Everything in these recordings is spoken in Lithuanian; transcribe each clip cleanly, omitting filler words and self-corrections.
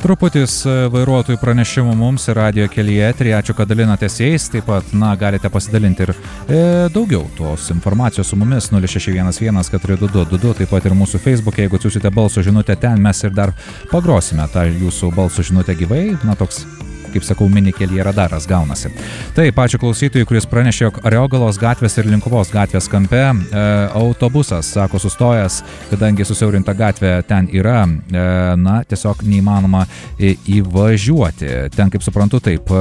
Truputis vairuotojų pranešimų mums ir radio kelyje eteryje. Ačiū, kad dalinatės jais. Taip pat, galite pasidalinti ir daugiau tos informacijos su mumis 0611 42222. Taip pat ir mūsų Facebook'e, jeigu atsiųsite balso žinutę ten, mes ir dar pagrosime tą jūsų balso žinutę gyvai. Toks, kaip sakau, mini kelyje radaras gaunasi. Taip, ačiū klausytojui, kuris pranešė, jog Ariogalos gatvės ir Linkuvos gatvės kampe autobusas, sako, sustojęs, kadangi susiaurinta gatvė ten yra, tiesiog neįmanoma įvažiuoti. Ten, kaip suprantu, taip,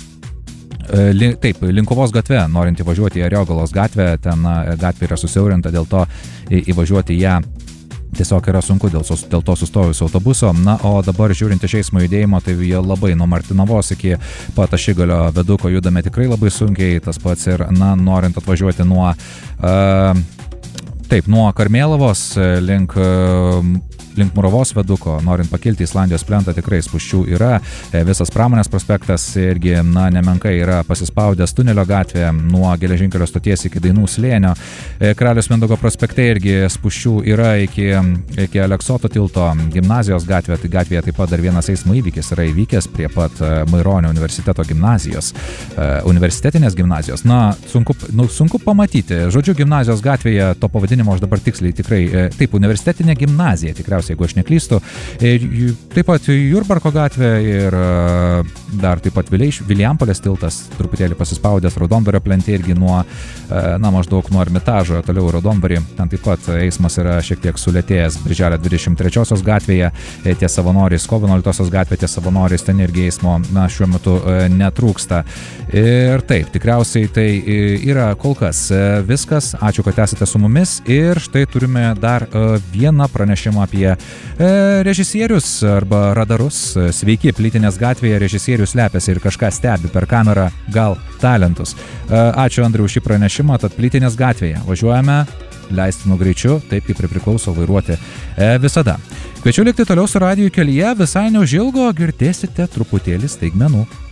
Linkuvos gatve, norint įvažiuoti į Ariogalos gatvę, ten gatvė yra susiaurinta, dėl to įvažiuoti ją tiesiog yra sunku dėl to sustojus autobuso. O dabar žiūrint iš eismo judėjimo, tai jie labai nuo Martinavos iki pat Ašigalio viaduko judame tikrai labai sunkiai. Tas pats ir, norint atvažiuoti nuo Karmėlavos link Muravos viaduko, norint pakilti Islandijos plentą, tikrai spūsčių yra. Visas Pramonės prospektas irgi, nemenkai yra pasispaudęs, Tunelio gatvė nuo Geležinkelio stoties iki Dainų slėnio. Karaliaus Mindaugo prospekte irgi spūsčių yra iki Aleksoto tilto, Gimnazijos gatvė. Tai gatvėje taip pat dar vienas eismo įvykis yra įvykęs prie pat Maironio universiteto gimnazijos, universitetinės gimnazijos. Sunku pamatyti. Žodžiu, Gimnazijos gatvėje, to pavadinimo aš dabar tiksliai tikrai, taip, universitetinė gimnazija, tikriausiai, jeigu aš neklystu. Taip pat Jurbarko gatvė ir dar taip pat Vilijampolės tiltas, truputėlį pasispaudęs Raudondvario plente irgi nuo, maždaug nuo Ermitažo, toliau Raudondvarį. Ten taip pat eismas yra šiek tiek sulėtėjęs. Birželio 23 gatvėje ties Savanoriais, kovo 11 gatvė ties Savanoriais, ten irgi eismo šiuo metu netrūksta. Ir taip, tikriausiai tai yra kol kas viskas. Ačiū, kad esate su mumis. Ir štai turime dar vieną pranešimą apie režisierius arba radarus. Sveiki, Plytinės gatvėje režisierius slepiasi ir kažką stebi per kamerą, gal talentus. Ačiū, Andriu, už šį pranešimą. Tad Plytinės gatvėje važiuojame leistinu greičiu, taip kaip ir priklauso vairuoti visada. Kviečiu likti toliau su radiju kelyje, visai neužilgo girdėsite truputėlį staigmenų.